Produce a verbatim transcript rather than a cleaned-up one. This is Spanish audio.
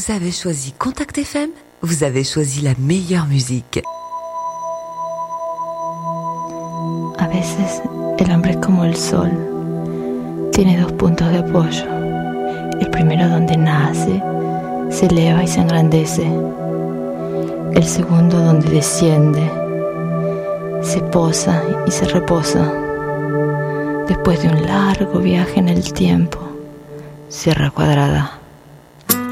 Vous avez choisi Contact F M, vous avez choisi la meilleure musique. A veces el hombre es como el sol, tiene dos puntos de apoyo. El primero donde nace, se eleva y se engrandece. El segundo donde desciende, se posa y se reposa. Después de un largo viaje en el tiempo, Sierra Cuadrada.